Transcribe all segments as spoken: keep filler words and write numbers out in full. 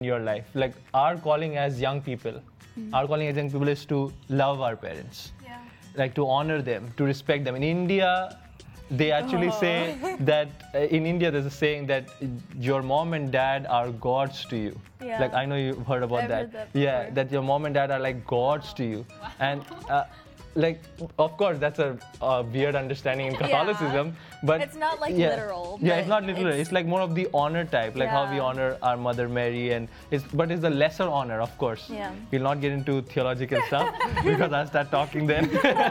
in your life. Like our calling as young people, mm-hmm. our calling as young people is to love our parents, yeah. like to honor them, to respect them. In India, they actually oh. say that uh, in India there's a saying that your mom and dad are gods to you. Yeah. Like I know you've heard about I've that. Heard that yeah, that your mom and dad are like gods wow. to you. Wow. And uh, like, of course, that's a, a weird understanding in Catholicism, yeah. but it's not like yeah, literal. Yeah, it's not literal. It's, it's like more of the honor type, like yeah. how we honor our Mother Mary, and it's but it's a lesser honor, of course. Yeah. We'll not get into theological stuff because I'll start talking then.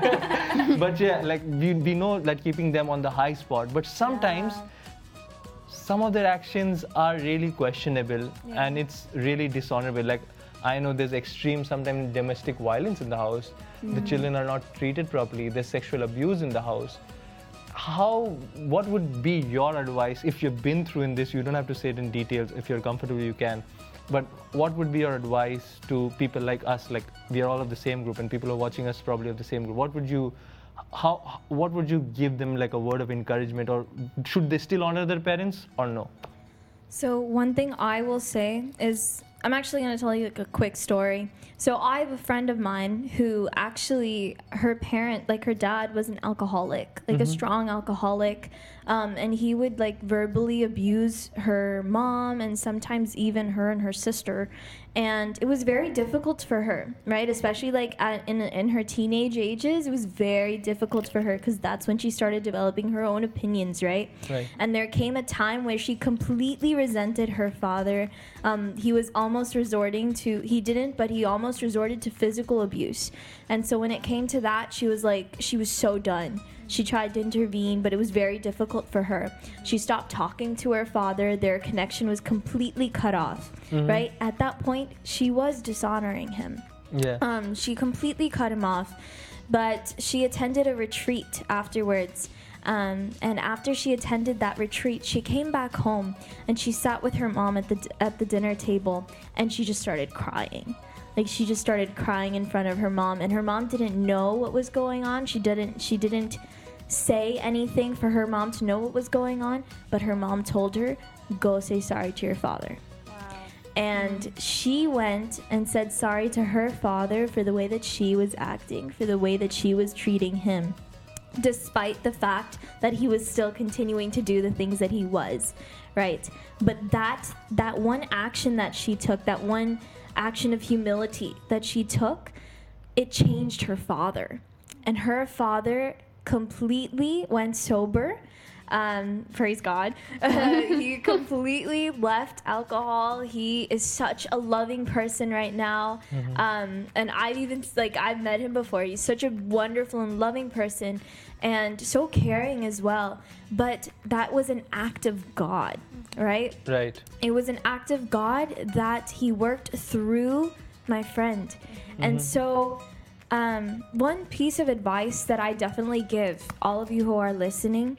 But yeah, like we we know that keeping them on the high spot, but sometimes. Yeah. Some of their actions are really questionable yeah. and it's really dishonorable. Like I know there's extreme sometimes domestic violence in the house. Mm. The children are not treated properly. There's sexual abuse in the house. How, what would be your advice if you've been through in this? You don't have to say it in details. If you're comfortable, you can. But what would be your advice to people like us? Like we are all of the same group and people are watching us probably of the same group. What would you How, what would you give them like a word of encouragement, or should they still honor their parents or no? So one thing I will say is, I'm actually going to tell you like a quick story. So I have a friend of mine who actually, her parent, like her dad was an alcoholic, like mm-hmm. a strong alcoholic. Um, and he would like verbally abuse her mom and sometimes even her and her sister. And it was very difficult for her, right? Especially like at, in in her teenage ages, it was very difficult for her because that's when she started developing her own opinions, right? Right. And there came a time where she completely resented her father. Um, he was almost resorting to, he didn't, but he almost resorted to physical abuse. And so when it came to that, she was like, she was so done. She tried to intervene, but it was very difficult for her. She stopped talking to her father. Their connection was completely cut off, mm-hmm. right? At that point, she was dishonoring him. Yeah. Um, she completely cut him off, but she attended a retreat afterwards. Um, and after she attended that retreat, she came back home and she sat with her mom at the at the dinner table, and she just started crying. Like she just started crying in front of her mom, and her mom didn't know what was going on. She didn't she didn't say anything for her mom to know what was going on, but her mom told her, go say sorry to your father. Wow. And mm. she went and said sorry to her father for the way that she was acting, for the way that she was treating him, despite the fact that he was still continuing to do the things that he was, right? But that that one action that she took, that one action of humility that she took, it changed her father. And her father completely went sober. Um, praise God. Uh, he completely left alcohol. He is such a loving person right now. Mm-hmm. Um, and I've even, like, I've met him before. He's such a wonderful and loving person and so caring as well. But that was an act of God, right? Right. It was an act of God that he worked through my friend. Mm-hmm. And so um, one piece of advice that I definitely give all of you who are listening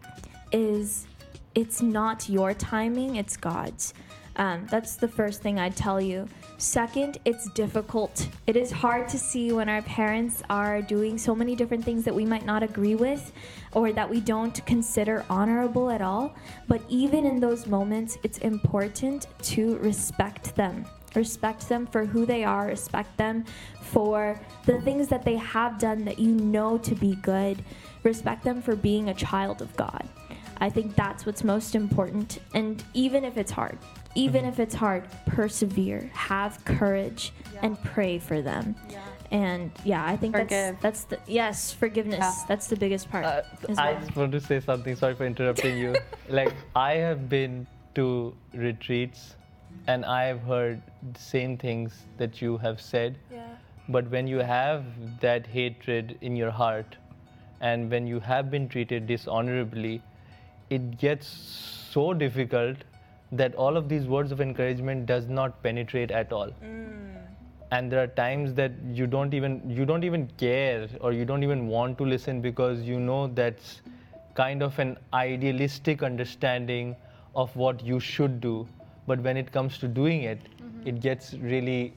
is it's not your timing, it's God's. Um, that's the first thing I'd tell you. Second, it's difficult. It is hard to see when our parents are doing so many different things that we might not agree with or that we don't consider honorable at all. But even in those moments, it's important to respect them. Respect them for who they are. Respect them for the things that they have done that you know to be good. Respect them for being a child of God. I think that's what's most important. And even if it's hard, even if it's hard, persevere, have courage, yeah. and pray for them. Yeah. And yeah, I think Forgive. that's, that's the, yes, forgiveness. Yeah. That's the biggest part. Uh, well. I just want to say something. Sorry for interrupting you. Like, I have been to retreats and I've heard the same things that you have said. Yeah. But when you have that hatred in your heart and when you have been treated dishonorably, it gets so difficult that all of these words of encouragement does not penetrate at all. Mm. And there are times that you don't even you don't even care or you don't even want to listen because you know that's kind of an idealistic understanding of what you should do. But when it comes to doing it, mm-hmm. it gets really,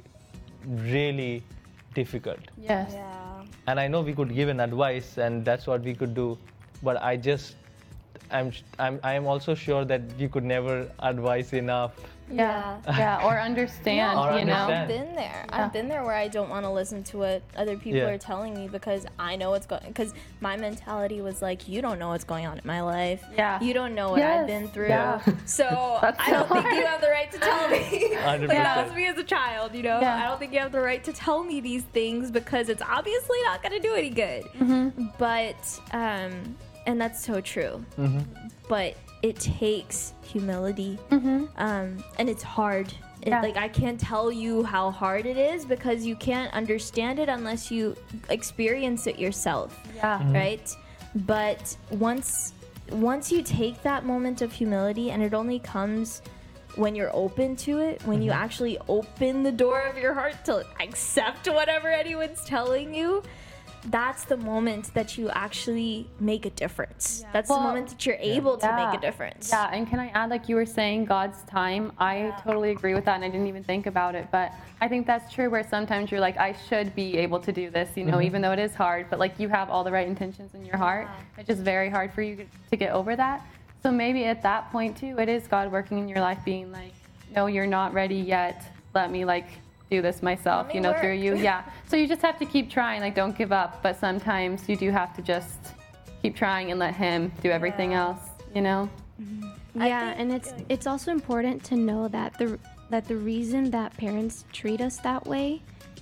really difficult. Yes. Yeah. And I know we could give an advice and that's what we could do, but I just I'm I'm I'm also sure that we could never advise enough Yeah, yeah, or understand, Or you know. understand. I've been there. Yeah. I've been there where I don't want to listen to what other people Yeah. are telling me because I know what's going. Because my mentality was like, you don't know what's going on in my life. Yeah. You don't know what Yes, I've been through. yeah. So That's I don't so think you hard. have the right to tell me. one hundred Like, that percent. was me as a child, you know. Yeah. I don't think you have the right to tell me these things because it's obviously not going to do any good. Mm-hmm. But um, and that's so true. Mm-hmm. But it takes humility, Mm-hmm. um, and it's hard. It, Yeah. Like I can't tell you how hard it is because you can't understand it unless you experience it yourself, Yeah. Mm-hmm. right? But once once you take that moment of humility, and it only comes when you're open to it, when you Mm-hmm. actually open the door of your heart to accept whatever anyone's telling you, that's the moment that you actually make a difference. That's Well, the moment that you're able to Yeah. make a difference. Yeah, and can I add, like you were saying, God's time? I totally agree with that, and I didn't even think about it. But I think that's true where sometimes you're like, I should be able to do this, you know, even though it is hard. But like you have all the right intentions in your heart. It's just very hard for you to get over that. So maybe at that point, too, it is God working in your life being like, no, you're not ready yet. Let me, like, do this myself, Let me you know, work. through you. Yeah. So you just have to keep trying, like don't give up. But sometimes you do have to just keep trying and let him do everything Yeah. else, you know? Yeah, think- and it's it's also important to know that the that the reason that parents treat us that way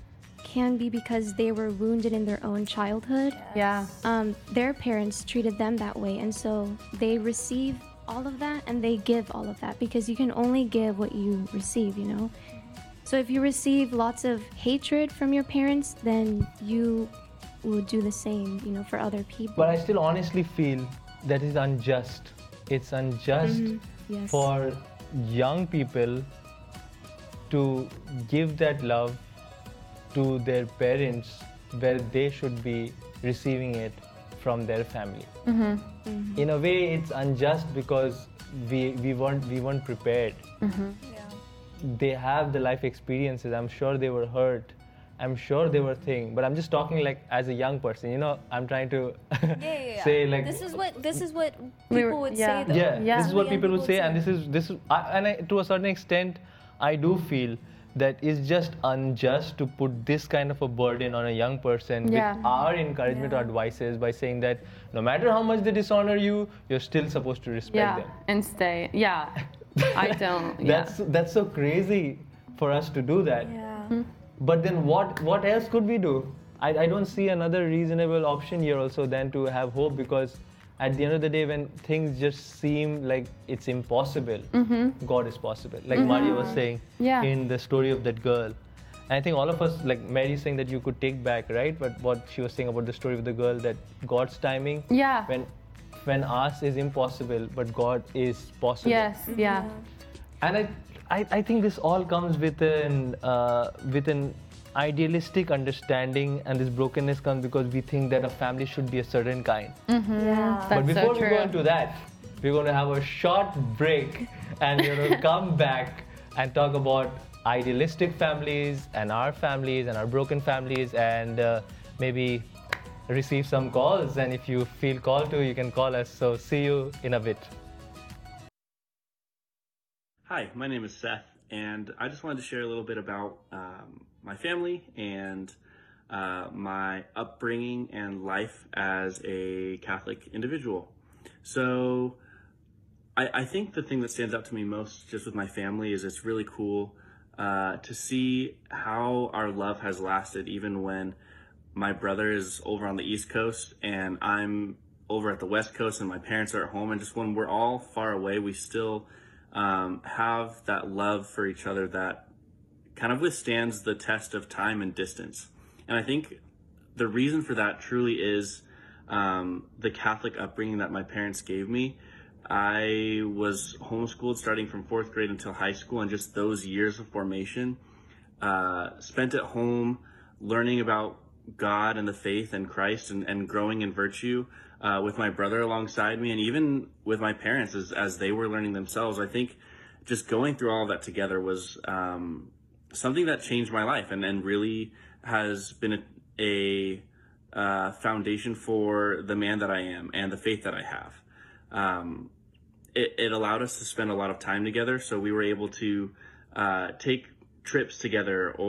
can be because they were wounded in their own childhood. Yeah. Um, their parents treated them that way, and so they receive all of that and they give all of that because you can only give what you receive, you know. So if you receive lots of hatred from your parents, then you will do the same, you know, for other people. But I still honestly feel that is unjust. It's unjust Yes. for young people to give that love to their parents where they should be receiving it from their family. In a way, it's unjust because we, we weren't we weren't prepared. They have the life experiences. I'm sure they were hurt. I'm sure they were thing. But I'm just talking like as a young person. You know, I'm trying to Yeah, yeah, yeah. say like this is what this is what We people were- would yeah. say though. yeah, Yeah. this is what Young people would people say, would and this say. is this is I, and I, to a certain extent, I do feel that it's just unjust to put this kind of a burden on a young person Yeah. with our encouragement or advices by saying that no matter how much they dishonor you, you're still supposed to respect Yeah. them. And stay. Yeah. I don't. Yeah. That's that's so crazy for us to do that. Yeah. But then what what else could we do? I, I don't see another reasonable option here also than to have hope, because at the end of the day, when things just seem like it's impossible, God is possible. Like Maria was saying Yeah. in the story of that girl. And I think all of us, like Mary's saying that you could take back, right? But what she was saying about the story of the girl, that God's timing, Yeah. when when us is impossible, but God is possible. Yes. Yeah. And I, I, I think this all comes with an uh, with an idealistic understanding, and this brokenness comes because we think that a family should be a certain kind. Yeah. But That's so before we true. go into that, we're going to have a short break, and we're going to come back and talk about idealistic families and our families and our broken families, and uh, maybe receive some calls. And if you feel called to, you can call us. So see you in a bit. Hi, my name is Seth, and I just wanted to share a little bit about um, my family and uh, my upbringing and life as a Catholic individual. So, I, I think the thing that stands out to me most just with my family is it's really cool uh, to see how our love has lasted even when my brother is over on the East Coast and I'm over at the West Coast and my parents are at home, and just when we're all far away, we still um, have that love for each other that kind of withstands the test of time and distance. And I think the reason for that truly is um, the Catholic upbringing that my parents gave me. I was homeschooled starting from fourth grade until high school, and just those years of formation uh, spent at home learning about God and the faith and Christ, and, and growing in virtue uh, with my brother alongside me, and even with my parents as, as they were learning themselves. I think just going through all of that together was um, something that changed my life, and, and really has been a, a uh, foundation for the man that I am and the faith that I have. Um, it, it allowed us to spend a lot of time together. So we were able to uh, take trips together, or